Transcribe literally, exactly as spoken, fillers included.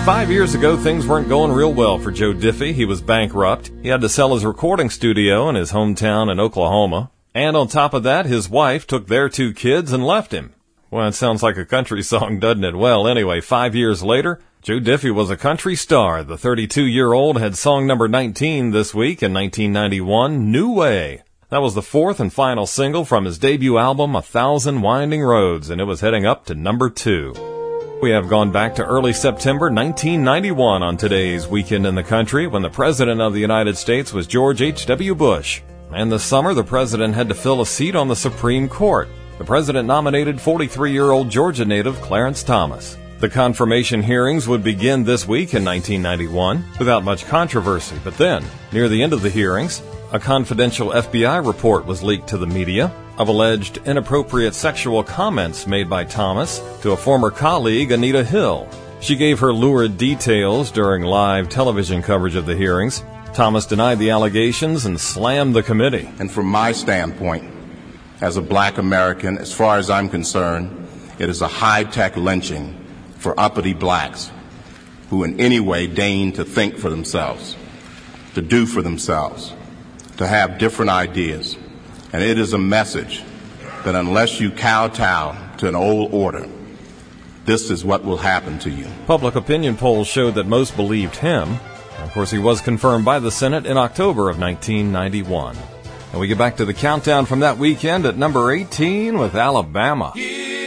Five years ago, things weren't going real well for Joe Diffie. He was bankrupt. He had to sell his recording studio in his hometown in Oklahoma. And on top of that, his wife took their two kids and left him. Well, it sounds like a country song, doesn't it? Well, anyway, five years later, Joe Diffie was a country star. The thirty-two-year-old had song number nineteen this week in nineteen ninety-one, New Way. That was the fourth and final single from his debut album, A Thousand Winding Roads, and it was heading up to number two. We have gone back to early September nineteen ninety-one on today's Weekend in the Country, when the President of the United States was George H W. Bush. And this summer, the President had to fill a seat on the Supreme Court. The President nominated forty-three-year-old Georgia native Clarence Thomas. The confirmation hearings would begin this week in nineteen ninety-one without much controversy. But then, near the end of the hearings, a confidential F B I report was leaked to the media of alleged inappropriate sexual comments made by Thomas to a former colleague, Anita Hill. She gave her lurid details during live television coverage of the hearings. Thomas denied the allegations and slammed the committee. And from my standpoint, as a black American, as far as I'm concerned, it is a high-tech lynching for uppity blacks who in any way deign to think for themselves, to do for themselves, to have different ideas. And it is a message that unless you kowtow to an old order, this is what will happen to you. Public opinion polls showed that most believed him. Of course, he was confirmed by the Senate in October of nineteen ninety-one. And we get back to the countdown from that weekend at number eighteen with Alabama. Yeah.